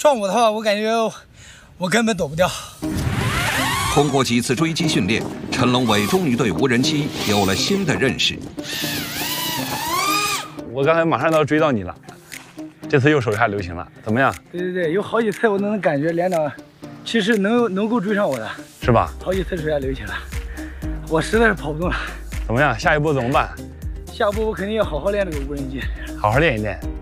撞我的话，我感觉我根本躲不掉。 通过几次追击训练，陈龙伟终于对无人机有了新的认识。 我刚才马上都要追到你了，这次又手下留情了，怎么样？ 对，有好几次我都能感觉连长其实能够追上我的， 是吧？ 好几次手下留情了，我实在是跑不动了。 怎么样？下一步怎么办？ 下一步我肯定要好好练这个无人机， 好好练一练。